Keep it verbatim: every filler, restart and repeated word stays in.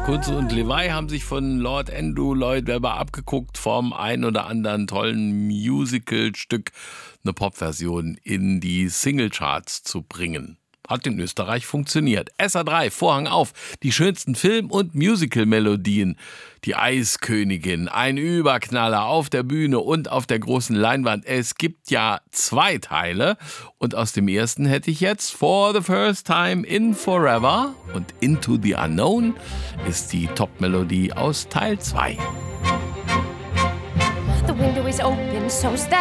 Kunze und Levi haben sich von Lord Andrew Lloyd Webber abgeguckt, vom ein oder anderen tollen Musical-Stück eine Popversion in die Singlecharts zu bringen. Hat in Österreich funktioniert. S A drei, Vorhang auf. Die schönsten Film- und Musical-Melodien. Die Eiskönigin, ein Überknaller auf der Bühne und auf der großen Leinwand. Es gibt ja zwei Teile. Und aus dem ersten hätte ich jetzt For the First Time in Forever und Into the Unknown ist die Top-Melodie aus Teil zwei. The window is open, so stand